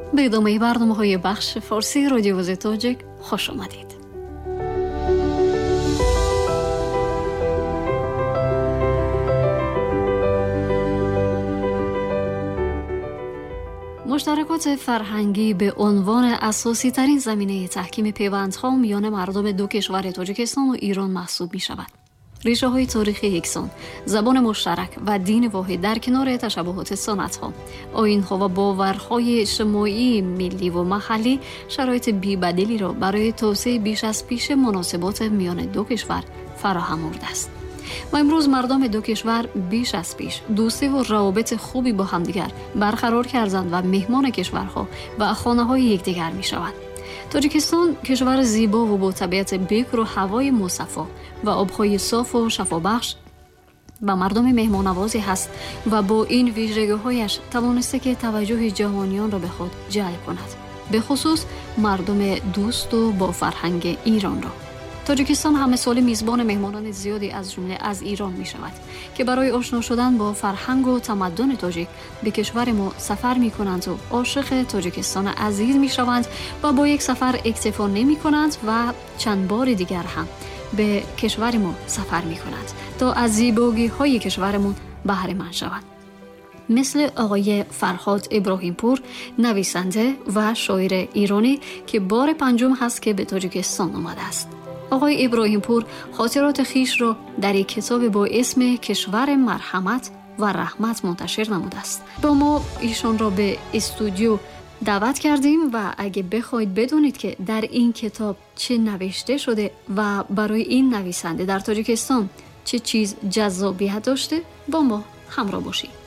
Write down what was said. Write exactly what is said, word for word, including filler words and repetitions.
به ادامه برنامه‌های بخش فارسی رادیو وزی تاجیک خوش آمدید. مشترکات فرهنگی به عنوان اساسی ترین زمینه تحکیم پیوندها میان مردم دو کشور تاجیکستان و ایران محسوب می شود. ریشه های تاریخی یکسان، زبان مشترک و دین واحد در کنار تشابهات سنت‌ها، آیین‌ها و باورهای اجتماعی ملی و محلی شرایط بی‌بدیلی را برای توسعه بیش از پیش مناسبات میان دو کشور فراهم آورده است. و امروز مردم دو کشور بیش از پیش دوستی و روابط خوبی با همدیگر برقرار کردند و مهمان کشورها و خانه‌های یکدیگر می‌شوند. تاجیکستان کشور زیبا و با طبیعت بکر و هوای مصفا و آب‌های صاف و شفابخش و مردم مهمان‌نوازی هست و با این ویژگی‌هایش توانسته که توجه جهانیان را به خود جلب کند، به خصوص مردم دوست و با فرهنگ ایران را. تاجیکستان همه سال میزبان مهمانان زیادی از جمله از ایران می شود که برای آشنا شدن با فرهنگ و تمدن تاجیک به کشور ما سفر می کنند و عاشق تاجیکستان عزیز می شوند و با یک سفر اکتفا نمی کنند و چند بار دیگر هم به کشور ما سفر می کنند تا از زیبایی های کشورمون بهره مند شوند. مثل آقای فرهاد ابراهیم پور، نویسنده و شاعر ایرانی که بار پنجم هست که به تاجیکستان آمده است. آقای ابراهیم پور خاطرات خیش را در یک کتاب با اسم کشور مرحمت و رحمت منتشر نموده است. با ما ایشان را به استودیو دعوت کردیم و اگه بخواید بدونید که در این کتاب چه نوشته شده و برای این نویسنده در تاجیکستان چه چیز جذابیت داشته، با ما همراه باشید.